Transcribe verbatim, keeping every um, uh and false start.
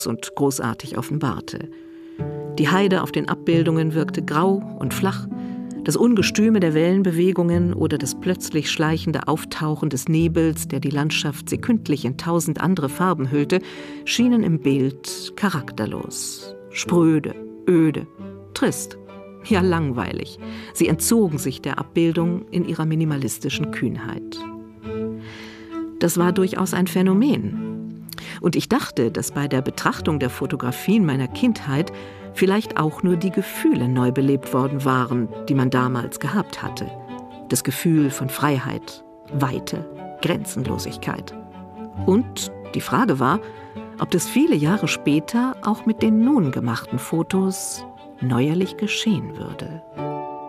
und großartig offenbarte. Die Heide auf den Abbildungen wirkte grau und flach. Das Ungestüme der Wellenbewegungen oder das plötzlich schleichende Auftauchen des Nebels, der die Landschaft sekündlich in tausend andere Farben hüllte, schienen im Bild charakterlos, spröde, öde, trist, ja langweilig. Sie entzogen sich der Abbildung in ihrer minimalistischen Kühnheit. Das war durchaus ein Phänomen. Und ich dachte, dass bei der Betrachtung der Fotografien meiner Kindheit vielleicht auch nur die Gefühle neu belebt worden waren, die man damals gehabt hatte. Das Gefühl von Freiheit, Weite, Grenzenlosigkeit. Und die Frage war, ob das viele Jahre später auch mit den nun gemachten Fotos neuerlich geschehen würde.